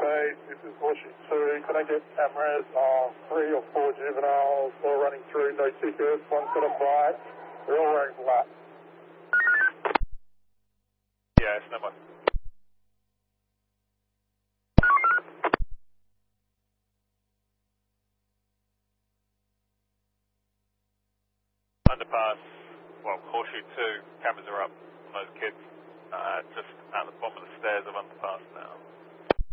base, this is Horseshoe 2. Can I get cameras on 3 or 4 juveniles all running through, no tickets, one's got a bike, they're all wearing black. Yeah, it's number. Underpass, well, Horseshoe 2, cameras are up on those kids, just at the bottom of the stairs of underpass now.